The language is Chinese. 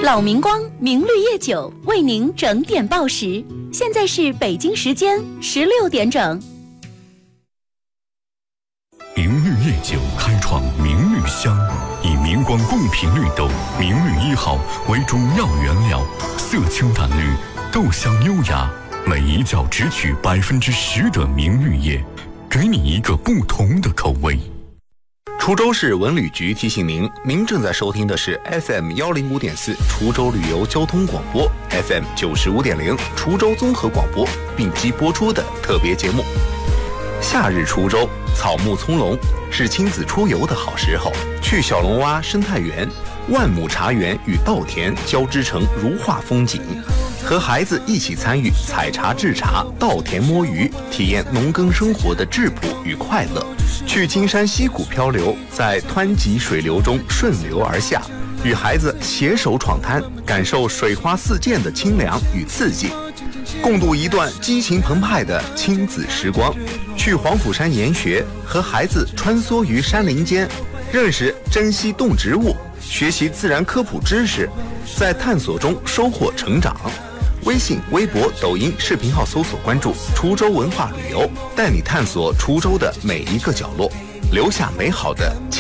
老明光明绿夜酒为您整点报时，现在是北京时间16点整。 明绿夜酒开创明绿香，以明光贡品绿豆明绿1号为主要原料，色清淡绿，豆香优雅，每一窖只取10%的明绿叶，给你一个不同的口味。 滁州市文旅局提醒您，您正在收听的是 FM105.4 滁州旅游交通广播 ，FM 95.0 滁州综合广播并机播出的特别节目。夏日滁州草木葱茏，是亲子出游的好时候。去小龙洼生态园、万亩茶园与稻田交织成如画风景，和孩子一起参与采茶制茶、稻田摸鱼，体验农耕生活的质朴与快乐。去金山溪谷漂流，在湍急水流中顺流而下，与孩子携手闯滩，感受水花四溅的清凉与刺激，共度一段激情澎湃的亲子时光。去黄甫山研学，和孩子穿梭于山林间，认识珍稀动植物，学习自然科普知识，在探索中收获成长。微信、微博、抖音视频号搜索关注滁州文化旅游，带你探索滁州的每一个角落，留下美好的亲